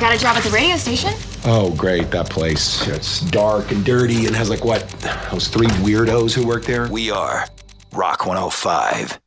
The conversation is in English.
got a job at the radio station. Oh, great, that place. It's dark and dirty and has like what? Those three weirdos who work there? We are Rock 105.